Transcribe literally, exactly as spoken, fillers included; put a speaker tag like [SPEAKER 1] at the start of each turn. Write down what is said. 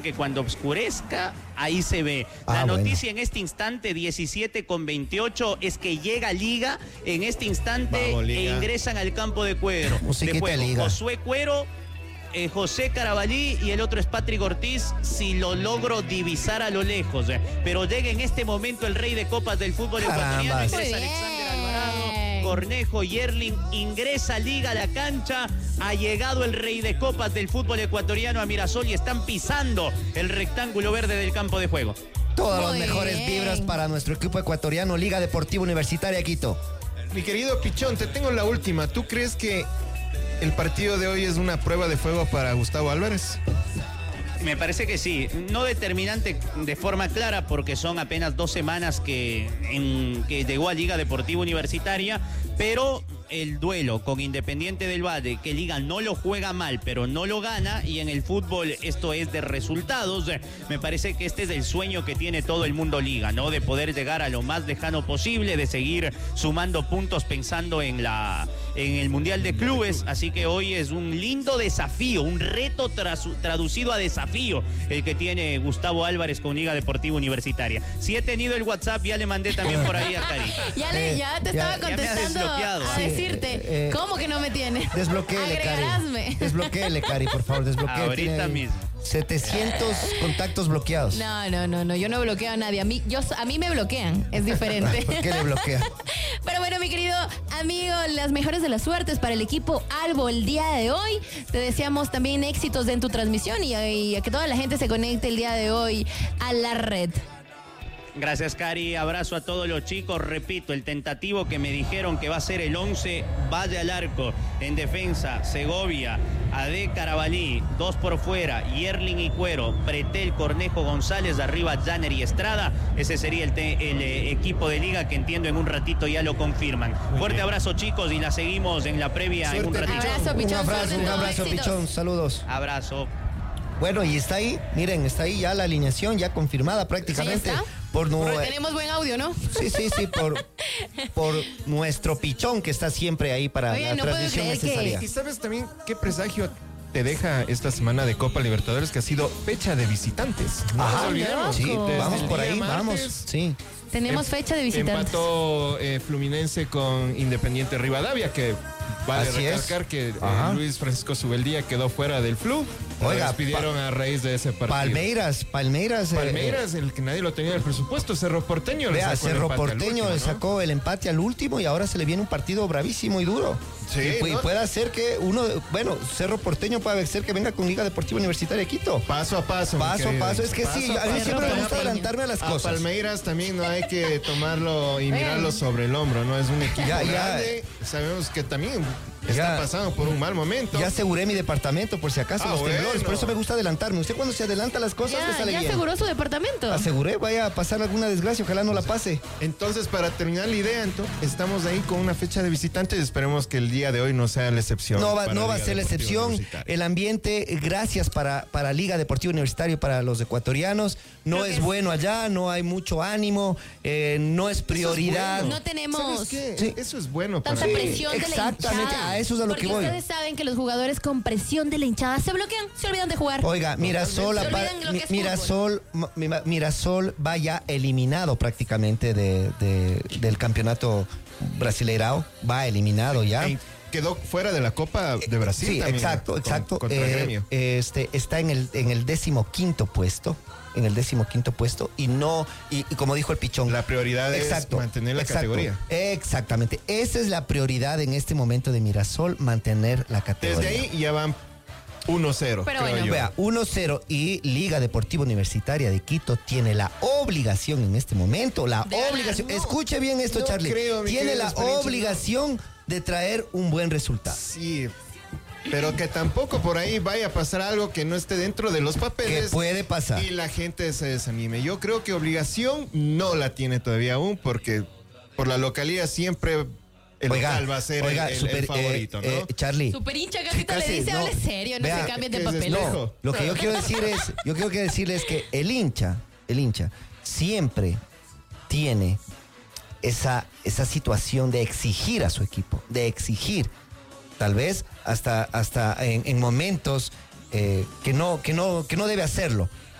[SPEAKER 1] que cuando oscurezca, ahí se ve. La
[SPEAKER 2] Ah,
[SPEAKER 1] noticia
[SPEAKER 2] bueno.
[SPEAKER 1] en este instante, diecisiete con veintiocho, es que llega Liga en este instante.
[SPEAKER 3] Vamos,
[SPEAKER 1] e
[SPEAKER 3] Liga.
[SPEAKER 1] ingresan al campo de Cuero.
[SPEAKER 2] Musiquita
[SPEAKER 1] De juego.
[SPEAKER 2] Liga.
[SPEAKER 1] Josué Cuero, eh, José Carabalí y el otro es Patrick Ortiz, si lo logro divisar a lo lejos. eh. Pero llega en este momento el rey de copas del fútbol ecuatoriano,
[SPEAKER 2] Carambas.
[SPEAKER 1] ingresa
[SPEAKER 4] Muy
[SPEAKER 1] Alexander
[SPEAKER 4] bien.
[SPEAKER 1] Alvarado. Cornejo, Yerling, ingresa Liga a la cancha, ha llegado el rey de copas del fútbol ecuatoriano a Mirasol y están pisando el rectángulo verde del campo de juego.
[SPEAKER 2] Todas las
[SPEAKER 4] Muy
[SPEAKER 2] mejores
[SPEAKER 4] bien.
[SPEAKER 2] vibras para nuestro equipo ecuatoriano, Liga Deportiva Universitaria Quito.
[SPEAKER 3] Mi querido Pichón, te tengo la última. ¿Tú crees que el partido de hoy es una prueba de fuego para Gustavo Álvarez?
[SPEAKER 1] Me parece que sí, no determinante de forma clara porque son apenas dos semanas que, en, que llegó a Liga Deportiva Universitaria, pero el duelo con Independiente del Valle, que Liga no lo juega mal, pero no lo gana, y en el fútbol esto es de resultados, me parece que este es el sueño que tiene todo el mundo Liga, ¿no? De poder llegar a lo más lejano posible, de seguir sumando puntos pensando en la en el Mundial de Clubes, así que hoy es un lindo desafío, un reto tras- traducido a desafío el que tiene Gustavo Álvarez con Liga Deportiva Universitaria. Si he tenido el WhatsApp, ya le mandé también por ahí a Cari.
[SPEAKER 4] Ya, le,
[SPEAKER 2] Eh,
[SPEAKER 4] ya te
[SPEAKER 2] ya-
[SPEAKER 4] estaba
[SPEAKER 1] ya me ha
[SPEAKER 4] contestando
[SPEAKER 1] desbloqueado.
[SPEAKER 4] a
[SPEAKER 1] Sí,
[SPEAKER 4] decirte,
[SPEAKER 2] eh, eh,
[SPEAKER 4] ¿cómo que no me tiene?
[SPEAKER 2] Desbloquéele, Cari.
[SPEAKER 4] Agregarásme.
[SPEAKER 2] Desbloquéele, Cari, por favor, desbloquéele.
[SPEAKER 1] Ahorita
[SPEAKER 2] Tiene
[SPEAKER 1] mismo.
[SPEAKER 2] setecientos contactos bloqueados.
[SPEAKER 4] No, no, no, no, yo no bloqueo a nadie. A mí, yo, a mí me bloquean, es diferente.
[SPEAKER 2] ¿Por qué le bloquea?
[SPEAKER 4] Pero bueno, mi querido amigo, las mejores de las suertes para el equipo Albo el día de hoy. Te deseamos también éxitos en tu transmisión y, y a que toda la gente se conecte el día de hoy a la red.
[SPEAKER 1] Gracias, Cari. Abrazo a todos los chicos. Repito, el tentativo que me dijeron que va a ser el once, vaya al arco. En defensa, Segovia, Ade Carabalí, dos por fuera, Yerling y Cuero, Pretel, Cornejo, González, arriba Janner y Estrada. Ese sería el, te- el eh, equipo de Liga que entiendo en un ratito ya lo confirman. Fuerte
[SPEAKER 3] bien.
[SPEAKER 1] abrazo, chicos, y la seguimos en la previa en un
[SPEAKER 3] Suerte,
[SPEAKER 1] ratito.
[SPEAKER 4] Abrazo,
[SPEAKER 2] Un
[SPEAKER 4] Pichón.
[SPEAKER 2] abrazo,
[SPEAKER 4] suerte en
[SPEAKER 2] un
[SPEAKER 4] todo,
[SPEAKER 2] abrazo,
[SPEAKER 4] éxitos.
[SPEAKER 2] Pichón. Saludos.
[SPEAKER 1] Abrazo.
[SPEAKER 2] Bueno, y está ahí, miren, está ahí ya la alineación, ya confirmada prácticamente.
[SPEAKER 4] ¿Sí está?
[SPEAKER 2] Por nu-
[SPEAKER 4] Pero tenemos buen audio, ¿no?
[SPEAKER 2] Sí, sí, sí, por, por nuestro Pichón que está siempre ahí para
[SPEAKER 4] Oye,
[SPEAKER 2] la
[SPEAKER 4] no puedo
[SPEAKER 2] transmisión
[SPEAKER 4] creer que-
[SPEAKER 2] necesaria.
[SPEAKER 3] ¿Y sabes también qué presagio te deja esta semana de Copa Libertadores, que ha sido fecha de visitantes? No
[SPEAKER 2] Ajá,
[SPEAKER 3] nos olvidemos.
[SPEAKER 2] sí,
[SPEAKER 4] loco.
[SPEAKER 3] Desde
[SPEAKER 2] vamos
[SPEAKER 3] el
[SPEAKER 2] por
[SPEAKER 3] día
[SPEAKER 2] ahí,
[SPEAKER 3] martes,
[SPEAKER 2] vamos, sí.
[SPEAKER 4] Tenemos
[SPEAKER 3] em-
[SPEAKER 4] fecha de visitantes.
[SPEAKER 3] Empató eh, Fluminense con Independiente Rivadavia, que vale
[SPEAKER 2] Así es.
[SPEAKER 3] recalcar que eh,
[SPEAKER 2] Ajá.
[SPEAKER 3] Luis Francisco Subeldía quedó fuera del Flu. Lo
[SPEAKER 2] Oiga,
[SPEAKER 3] despidieron a raíz de ese partido.
[SPEAKER 2] Palmeiras, Palmeiras. eh,
[SPEAKER 3] Palmeiras, el que nadie lo tenía en el presupuesto. Cerro Porteño le
[SPEAKER 2] Vea,
[SPEAKER 3] sacó el
[SPEAKER 2] Cerro
[SPEAKER 3] empate al
[SPEAKER 2] Porteño
[SPEAKER 3] último,
[SPEAKER 2] le
[SPEAKER 3] ¿no?
[SPEAKER 2] sacó el empate al último y ahora se le viene un partido bravísimo y duro.
[SPEAKER 3] Sí,
[SPEAKER 2] y, pu- y
[SPEAKER 3] ¿no?
[SPEAKER 2] puede ser que uno, de- bueno, Cerro Porteño puede ser que venga con Liga Deportiva Universitaria de Quito.
[SPEAKER 3] Paso a paso. mi
[SPEAKER 2] Paso a
[SPEAKER 3] querido.
[SPEAKER 2] paso, es que sí, a mí
[SPEAKER 3] paso.
[SPEAKER 2] siempre me gusta
[SPEAKER 3] Pal-
[SPEAKER 2] adelantarme a las
[SPEAKER 3] a
[SPEAKER 2] cosas.
[SPEAKER 3] Palmeiras también no hay que tomarlo y mirarlo sobre el hombro, ¿no? Es un equipo
[SPEAKER 2] Ya, ya.
[SPEAKER 3] grande. Sabemos que también está
[SPEAKER 2] Ya.
[SPEAKER 3] pasando por un mal momento.
[SPEAKER 2] Ya aseguré mi departamento por si acaso
[SPEAKER 3] Ah,
[SPEAKER 2] los temblores,
[SPEAKER 3] bueno.
[SPEAKER 2] por eso me gusta adelantarme. Usted cuando se adelanta las cosas le
[SPEAKER 4] Ya,
[SPEAKER 2] sale
[SPEAKER 4] ya
[SPEAKER 2] bien.
[SPEAKER 4] aseguró su departamento.
[SPEAKER 2] Aseguré, vaya a pasar alguna desgracia, ojalá no la pase.
[SPEAKER 3] Entonces, para terminar la idea, ento- estamos ahí con una fecha de visitantes y esperemos que el día de hoy no sea la excepción.
[SPEAKER 2] No va,
[SPEAKER 3] para
[SPEAKER 2] no va a
[SPEAKER 3] Liga
[SPEAKER 2] ser la
[SPEAKER 3] Deportiva
[SPEAKER 2] excepción.
[SPEAKER 3] Universitaria.
[SPEAKER 2] El ambiente, gracias para, para Liga Deportiva Universitaria y para los ecuatorianos. No
[SPEAKER 4] Creo que
[SPEAKER 2] es
[SPEAKER 4] es-
[SPEAKER 2] bueno allá, no hay mucho ánimo, eh, no es prioridad.
[SPEAKER 3] bueno.
[SPEAKER 4] No tenemos
[SPEAKER 3] ¿Sabes qué?
[SPEAKER 2] Sí.
[SPEAKER 3] Eso es bueno para
[SPEAKER 4] tanta
[SPEAKER 2] Sí,
[SPEAKER 4] presión de la
[SPEAKER 2] exactamente,
[SPEAKER 4] hinchada.
[SPEAKER 2] a eso es a lo
[SPEAKER 4] Porque
[SPEAKER 2] que voy.
[SPEAKER 4] ustedes saben que los jugadores con presión de la hinchada se bloquean, se olvidan de jugar.
[SPEAKER 2] Oiga, Mirasol,
[SPEAKER 4] Se
[SPEAKER 2] apa-
[SPEAKER 4] olvidan lo que
[SPEAKER 2] Mi-
[SPEAKER 4] es
[SPEAKER 2] Mirasol, Ma- Mi- Mirasol va ya eliminado prácticamente de, de- del campeonato brasileirao, va eliminado ya.
[SPEAKER 3] Eh, Quedó fuera de la Copa de Brasil.
[SPEAKER 2] Sí,
[SPEAKER 3] también,
[SPEAKER 2] exacto,
[SPEAKER 3] con-
[SPEAKER 2] exacto.
[SPEAKER 3] Contra
[SPEAKER 2] Eh,
[SPEAKER 3] Gremio.
[SPEAKER 2] este, está en el, en el décimo quinto puesto, en el décimo quinto puesto, y no, y, y como dijo el Pichón.
[SPEAKER 3] La prioridad es mantener la
[SPEAKER 2] exacto,
[SPEAKER 3] categoría.
[SPEAKER 2] Exactamente. Esa es la prioridad en este momento de Mirasol, mantener la categoría.
[SPEAKER 3] Desde ahí ya van uno cero.
[SPEAKER 4] Pero
[SPEAKER 3] creo
[SPEAKER 4] bueno.
[SPEAKER 3] yo.
[SPEAKER 2] Vea, uno cero y Liga Deportiva Universitaria de Quito tiene la obligación en este momento, la
[SPEAKER 4] De ganar,
[SPEAKER 2] obligación,
[SPEAKER 4] no.
[SPEAKER 2] escuche bien esto,
[SPEAKER 3] No
[SPEAKER 2] Charlie,
[SPEAKER 3] creo, mi
[SPEAKER 2] tiene
[SPEAKER 3] querido
[SPEAKER 2] la
[SPEAKER 3] experiencia,
[SPEAKER 2] obligación de traer un buen resultado.
[SPEAKER 3] Sí, pero que tampoco por ahí vaya a pasar algo que no esté dentro de los
[SPEAKER 2] Que
[SPEAKER 3] papeles.
[SPEAKER 2] puede pasar.
[SPEAKER 3] Y la gente se desanime. Yo creo que obligación no la tiene todavía aún, porque por la localidad siempre el
[SPEAKER 2] Oiga,
[SPEAKER 3] local va a ser
[SPEAKER 2] oiga,
[SPEAKER 3] el, el-
[SPEAKER 2] super,
[SPEAKER 3] el favorito,
[SPEAKER 2] eh,
[SPEAKER 3] ¿no?
[SPEAKER 2] eh, Charlie.
[SPEAKER 4] Super hincha Casita le
[SPEAKER 2] Casi,
[SPEAKER 4] dice,
[SPEAKER 2] no.
[SPEAKER 4] hable serio, no
[SPEAKER 2] Vea,
[SPEAKER 4] se cambien de
[SPEAKER 3] que es
[SPEAKER 4] papel.
[SPEAKER 3] espejo.
[SPEAKER 2] No, lo que yo quiero decir es, yo quiero que decirles que el hincha, el hincha, siempre tiene esa, esa situación de exigir a su equipo, de exigir. Tal vez hasta, hasta en, en momentos eh, que, no, que, no, que no debe hacerlo.